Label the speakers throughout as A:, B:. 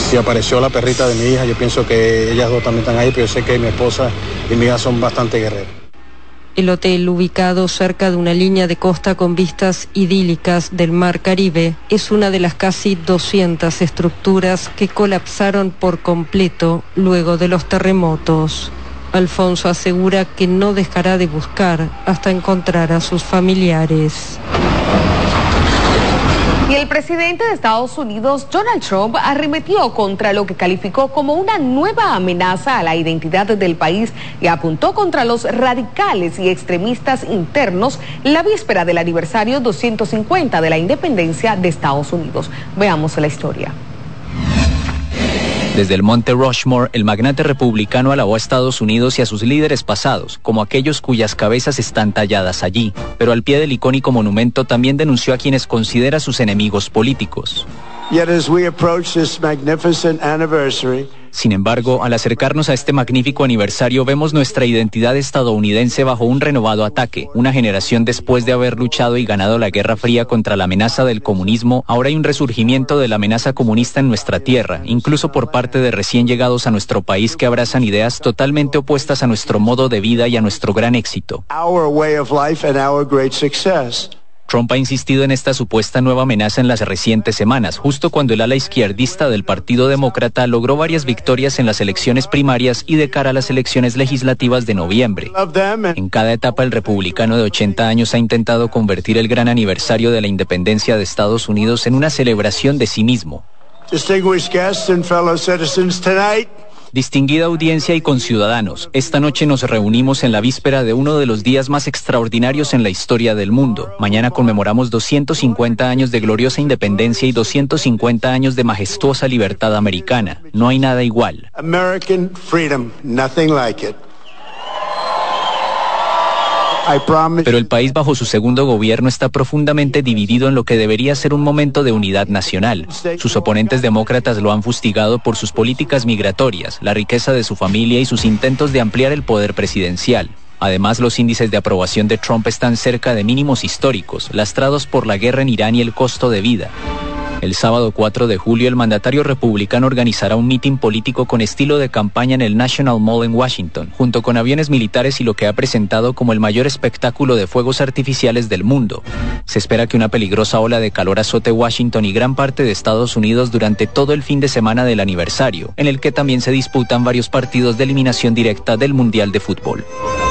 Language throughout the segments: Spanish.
A: Si apareció la perrita de mi hija, yo pienso que ellas dos también están ahí, pero yo sé que mi esposa y mi hija son bastante guerreras.
B: El hotel, ubicado cerca de una línea de costa con vistas idílicas del Mar Caribe, es una de las casi 200 estructuras que colapsaron por completo luego de los terremotos. Alfonso asegura que no dejará de buscar hasta encontrar a sus familiares.
C: Y el presidente de Estados Unidos, Donald Trump, arremetió contra lo que calificó como una nueva amenaza a la identidad del país y apuntó contra los radicales y extremistas internos la víspera del aniversario 250 de la independencia de Estados Unidos. Veamos la historia.
D: Desde el Monte Rushmore, el magnate republicano alabó a Estados Unidos y a sus líderes pasados, como aquellos cuyas cabezas están talladas allí, pero al pie del icónico monumento también denunció a quienes considera sus enemigos políticos. Sin embargo, al acercarnos a este magnífico aniversario, vemos nuestra identidad estadounidense bajo un renovado ataque. Una generación después de haber luchado y ganado la Guerra Fría contra la amenaza del comunismo, ahora hay un resurgimiento de la amenaza comunista en nuestra tierra, incluso por parte de recién llegados a nuestro país que abrazan ideas totalmente opuestas a nuestro modo de vida y a nuestro gran éxito. Trump ha insistido en esta supuesta nueva amenaza en las recientes semanas, justo cuando el ala izquierdista del Partido Demócrata logró varias victorias en las elecciones primarias y de cara a las elecciones legislativas de noviembre. En cada etapa, el republicano de 80 años ha intentado convertir el gran aniversario de la independencia de Estados Unidos en una celebración de sí mismo. Distinguida audiencia y conciudadanos, esta noche nos reunimos en la víspera de uno de los días más extraordinarios en la historia del mundo. Mañana conmemoramos 250 años de gloriosa independencia y 250 años de majestuosa libertad americana. No hay nada igual.
E: American freedom, nothing like it.
D: Pero el país bajo su segundo gobierno está profundamente dividido en lo que debería ser un momento de unidad nacional. Sus oponentes demócratas lo han fustigado por sus políticas migratorias, la riqueza de su familia y sus intentos de ampliar el poder presidencial. Además, los índices de aprobación de Trump están cerca de mínimos históricos, lastrados por la guerra en Irán y el costo de vida. El sábado 4 de julio, el mandatario republicano organizará un mitin político con estilo de campaña en el National Mall en Washington, junto con aviones militares y lo que ha presentado como el mayor espectáculo de fuegos artificiales del mundo. Se espera que una peligrosa ola de calor azote Washington y gran parte de Estados Unidos durante todo el fin de semana del aniversario, en el que también se disputan varios partidos de eliminación directa del Mundial de Fútbol.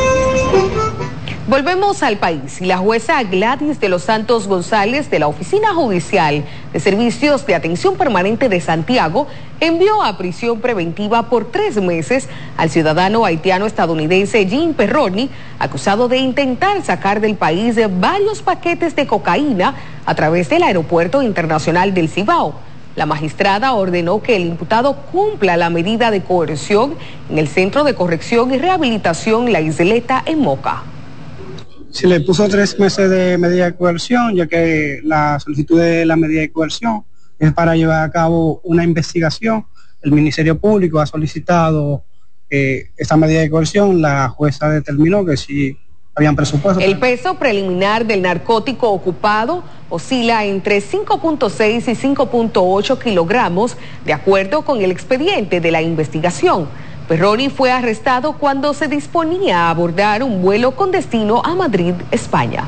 C: Volvemos al país y la jueza Gladys de los Santos González de la Oficina Judicial de Servicios de Atención Permanente de Santiago envió a prisión preventiva por 3 meses al ciudadano haitiano-estadounidense Jim Perroni, acusado de intentar sacar del país varios paquetes de cocaína a través del Aeropuerto Internacional del Cibao. La magistrada ordenó que el imputado cumpla la medida de coerción en el Centro de Corrección y Rehabilitación La Isleta en Moca.
F: Se le puso 3 meses de medida de coerción, ya que la solicitud de la medida de coerción es para llevar a cabo una investigación. El Ministerio Público ha solicitado esta medida de coerción. La jueza determinó que sí habían presupuesto.
C: El peso preliminar del narcótico ocupado oscila entre 5.6 y 5.8 kilogramos, de acuerdo con el expediente de la investigación. Perroni fue arrestado cuando se disponía a abordar un vuelo con destino a Madrid, España.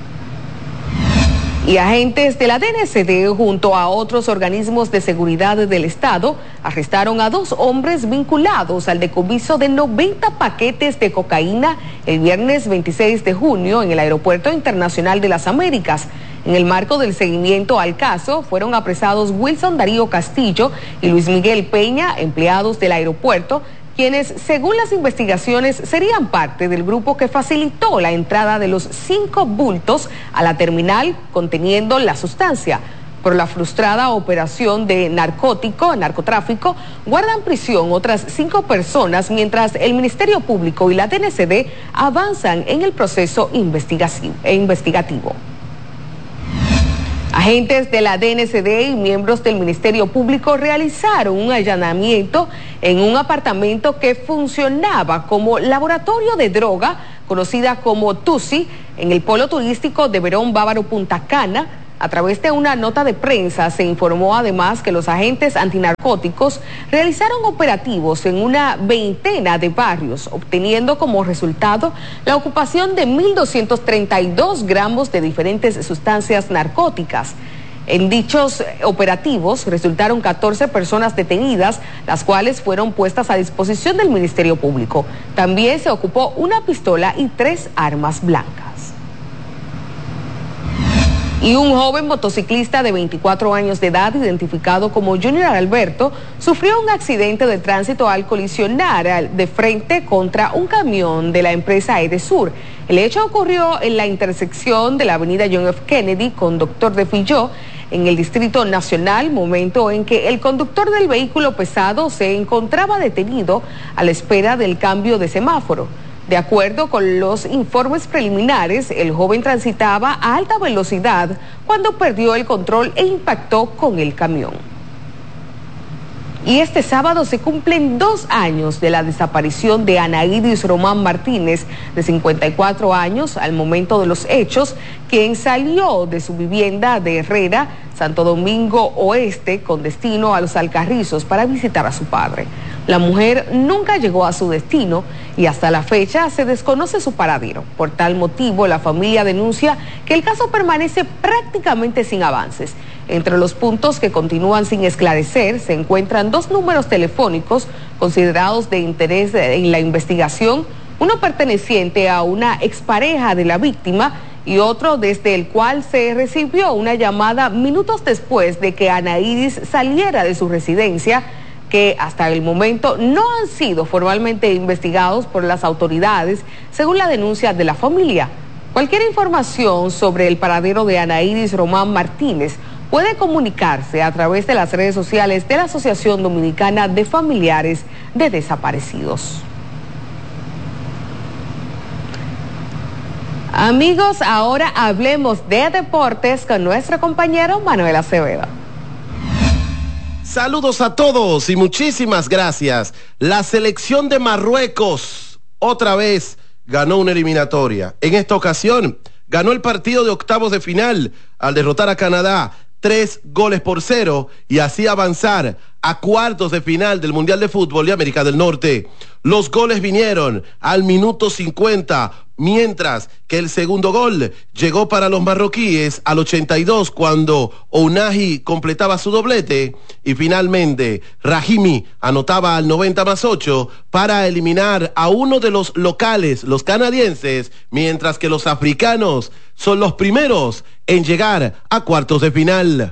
C: Y agentes de la DNCD junto a otros organismos de seguridad del Estado arrestaron a 2 hombres vinculados al decomiso de 90 paquetes de cocaína el viernes 26 de junio en el Aeropuerto Internacional de las Américas. En el marco del seguimiento al caso, fueron apresados Wilson Darío Castillo y Luis Miguel Peña, empleados del aeropuerto, quienes, según las investigaciones, serían parte del grupo que facilitó la entrada de los 5 bultos a la terminal conteniendo la sustancia. Por la frustrada operación de narcotráfico, guardan prisión otras 5 personas, mientras el Ministerio Público y la DNCD avanzan en el proceso investigativo. Agentes de la DNCD y miembros del Ministerio Público realizaron un allanamiento en un apartamento que funcionaba como laboratorio de droga, conocida como Tusi, en el polo turístico de Verón Bávaro Punta Cana. A través de una nota de prensa se informó además que los agentes antinarcóticos realizaron operativos en una veintena de barrios, obteniendo como resultado la ocupación de 1.232 gramos de diferentes sustancias narcóticas. En dichos operativos resultaron 14 personas detenidas, las cuales fueron puestas a disposición del Ministerio Público. También se ocupó una pistola y 3 armas blancas. Y un joven motociclista de 24 años de edad, identificado como Junior Alberto, sufrió un accidente de tránsito al colisionar de frente contra un camión de la empresa Edesur. El hecho ocurrió en la intersección de la avenida John F. Kennedy con Doctor de Filló, en el Distrito Nacional, momento en que el conductor del vehículo pesado se encontraba detenido a la espera del cambio de semáforo. De acuerdo con los informes preliminares, el joven transitaba a alta velocidad cuando perdió el control e impactó con el camión. Y este sábado se cumplen 2 años de la desaparición de Anaídis Román Martínez, de 54 años, al momento de los hechos, quien salió de su vivienda de Herrera, Santo Domingo Oeste, con destino a Los Alcarrizos para visitar a su padre. La mujer nunca llegó a su destino y hasta la fecha se desconoce su paradero. Por tal motivo, la familia denuncia que el caso permanece prácticamente sin avances. Entre los puntos que continúan sin esclarecer se encuentran 2 números telefónicos considerados de interés en la investigación, uno perteneciente a una expareja de la víctima y otro desde el cual se recibió una llamada minutos después de que Anaídis saliera de su residencia, que hasta el momento no han sido formalmente investigados por las autoridades, según la denuncia de la familia. Cualquier información sobre el paradero de Anaídis Román Martínez puede comunicarse a través de las redes sociales de la Asociación Dominicana de Familiares de Desaparecidos. Amigos, ahora hablemos de deportes con nuestro compañero Manuel Acevedo.
G: Saludos a todos y muchísimas gracias. La selección de Marruecos otra vez ganó una eliminatoria. En esta ocasión ganó el partido de octavos de final al derrotar a Canadá 3-0 y así avanzar a cuartos de final del Mundial de Fútbol de América del Norte. Los goles vinieron al minuto 50, mientras que el segundo gol llegó para los marroquíes al 82 cuando Ounahi completaba su doblete y finalmente Rahimi anotaba al 90+8 para eliminar a uno de los locales, los canadienses, mientras que los africanos son los primeros en llegar a cuartos de final.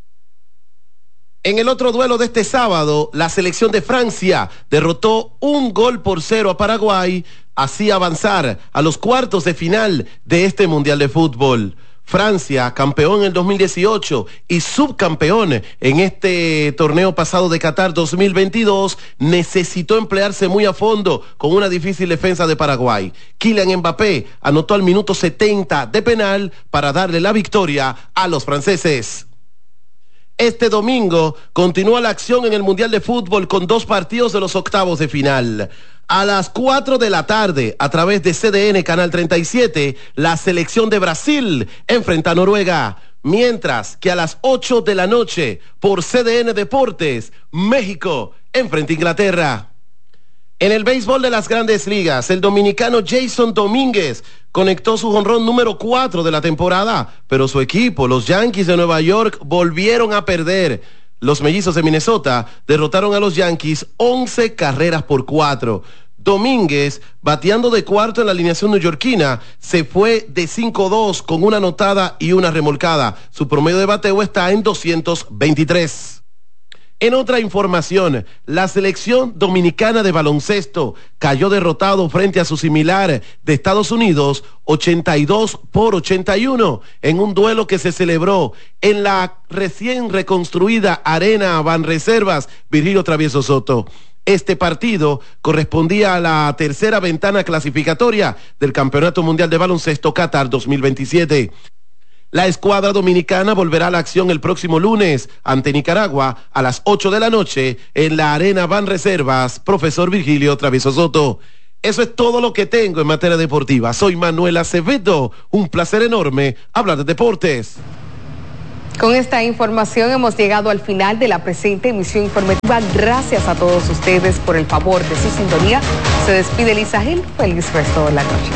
G: En el otro duelo de este sábado, la selección de Francia derrotó 1-0 a Paraguay, así avanzar a los cuartos de final de este Mundial de Fútbol. Francia, campeón en el 2018 y subcampeón en este torneo pasado de Qatar 2022, necesitó emplearse muy a fondo con una difícil defensa de Paraguay. Kylian Mbappé anotó al minuto 70 de penal para darle la victoria a los franceses. Este domingo continúa la acción en el Mundial de Fútbol con 2 partidos de los octavos de final. A las 4 de la tarde, a través de CDN Canal 37, la selección de Brasil enfrenta a Noruega. Mientras que a las 8 de la noche, por CDN Deportes, México enfrenta a Inglaterra. En el béisbol de las Grandes Ligas, el dominicano Jason Domínguez conectó su jonrón número 4 de la temporada, pero su equipo, los Yankees de Nueva York, volvieron a perder. Los Mellizos de Minnesota derrotaron a los Yankees 11-4. Domínguez, bateando de cuarto en la alineación neoyorquina, se fue de 5-2 con una anotada y una remolcada. Su promedio de bateo está en 223. En otra información, la selección dominicana de baloncesto cayó derrotado frente a su similar de Estados Unidos 82-81 en un duelo que se celebró en la recién reconstruida Arena Banreservas Virgilio Travieso Soto. Este partido correspondía a la tercera ventana clasificatoria del Campeonato Mundial de Baloncesto Qatar 2027. La escuadra dominicana volverá a la acción el próximo lunes ante Nicaragua a las 8 de la noche en la Arena Banreservas Profesor Virgilio Travieso Soto. Eso es todo lo que tengo en materia deportiva. Soy Manuel Acevedo. Un placer enorme hablar de deportes.
C: Con esta información hemos llegado al final de la presente emisión informativa. Gracias a todos ustedes por el favor de su sintonía. Se despide Lisa Gil. Feliz resto de la noche.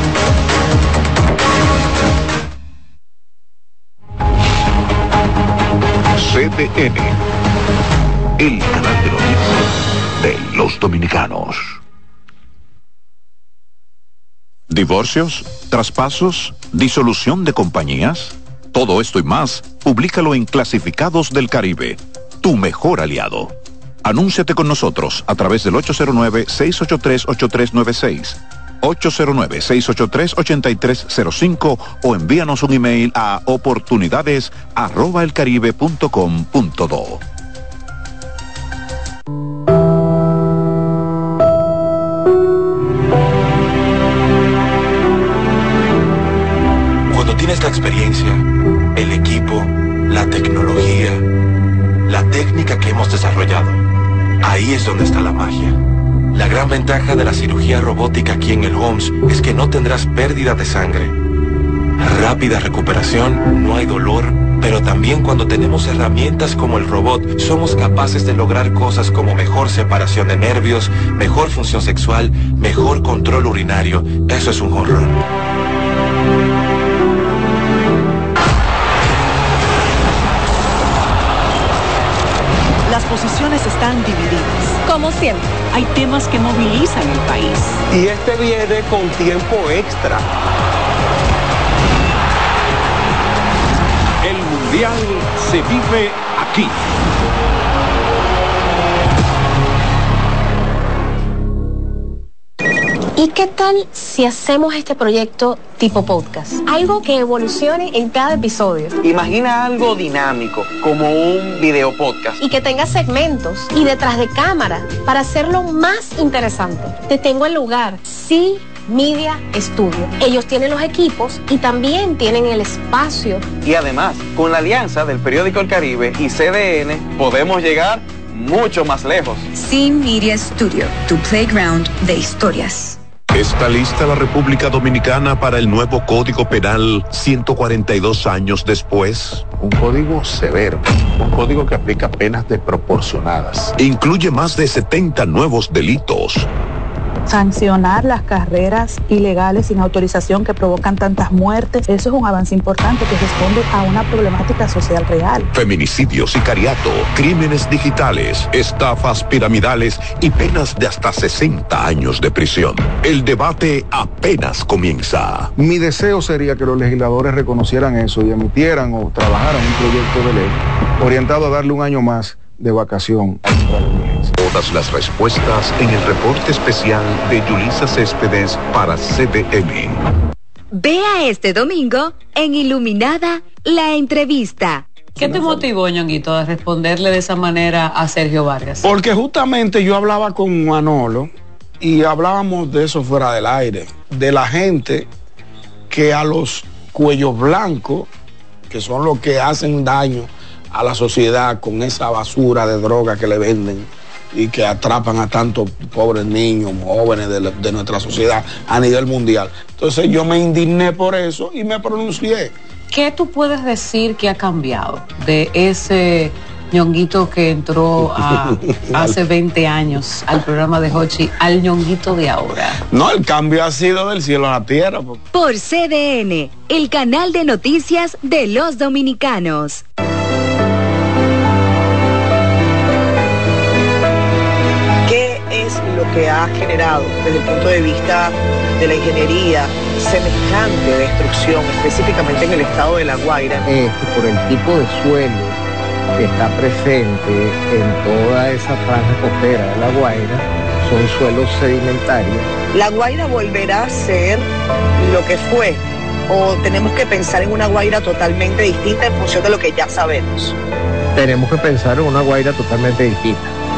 H: CDN, el canal de noticias de los dominicanos. ¿Divorcios? ¿Traspasos? ¿Disolución de compañías? Todo esto y más, públicalo en Clasificados del Caribe, tu mejor aliado. Anúnciate con nosotros a través del 809-683-8396, 809-683-8305 o envíanos un email a oportunidades@elcaribe.com.do.
I: Cuando tienes la experiencia, el equipo, la tecnología, la técnica que hemos desarrollado, ahí es donde está la magia. La gran ventaja de la cirugía robótica aquí en el Homs es que no tendrás pérdida de sangre. Rápida recuperación, no hay dolor, pero también cuando tenemos herramientas como el robot, somos capaces de lograr cosas como mejor separación de nervios, mejor función sexual, mejor control urinario. Eso es un horror.
J: Las posiciones están divididas.
C: Como siempre.
J: Hay temas que movilizan el país.
K: Y este viene con tiempo extra.
H: El Mundial se vive aquí.
L: ¿Y qué tal si hacemos este proyecto tipo podcast? Algo que evolucione en cada episodio.
K: Imagina algo dinámico, como un video podcast.
L: Y que tenga segmentos y detrás de cámara para hacerlo más interesante. Te tengo el lugar. Sí. Media Studio. Ellos tienen los equipos y también tienen el espacio.
K: Y además, con la alianza del periódico El Caribe y CDN, podemos llegar mucho más lejos.
M: Sí Media Studio, tu playground de historias.
H: ¿Está lista la República Dominicana para el nuevo Código Penal 142 años después?
N: Un código severo, un código que aplica penas desproporcionadas.
H: Incluye más de 70 nuevos delitos.
O: Sancionar las carreras ilegales sin autorización que provocan tantas muertes, eso es un avance importante que responde a una problemática social real.
H: Feminicidio, sicariato, crímenes digitales, estafas piramidales y penas de hasta 60 años de prisión. El debate apenas comienza.
P: Mi deseo sería que los legisladores reconocieran eso y emitieran o trabajaran un proyecto de ley orientado a darle un año más de vacación.
H: Todas las respuestas en el reporte especial de Yulisa Céspedes para CDN.
M: Vea este domingo en Iluminada la entrevista.
Q: ¿Qué te motivó, Ñonguito, a responderle de esa manera a Sergio Vargas?
R: Porque justamente yo hablaba con Manolo y hablábamos de eso fuera del aire, de la gente que a los cuellos blancos, que son los que hacen daño a la sociedad con esa basura de droga que le venden y que atrapan a tantos pobres niños, jóvenes de nuestra sociedad a nivel mundial. Entonces yo me indigné por eso y me pronuncié.
Q: ¿Qué tú puedes decir que ha cambiado de ese Ñonguito que entró hace 20 años al programa de Hochi al Ñonguito de ahora?
R: No, el cambio ha sido del cielo a la tierra.
M: Por CDN, el canal de noticias de los dominicanos.
J: Lo que ha generado desde el punto de vista de la ingeniería semejante destrucción, específicamente en el estado de La Guaira.
S: Por el tipo de suelo que está presente en toda esa franja costera de La Guaira, son suelos sedimentarios.
J: ¿La Guaira volverá a ser lo que fue? ¿O tenemos que pensar en una Guaira totalmente distinta en función de lo que ya sabemos?
S: Tenemos que pensar en una Guaira totalmente distinta.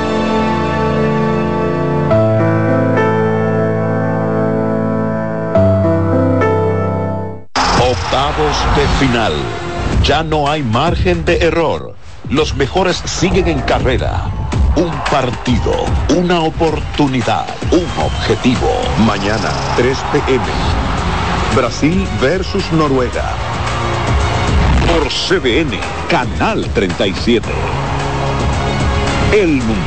H: Octavos de final. Ya no hay margen de error. Los mejores siguen en carrera. Un partido, una oportunidad, un objetivo. Mañana, 3 p.m. Brasil versus Noruega. por CDN, Canal 37. El Mundo.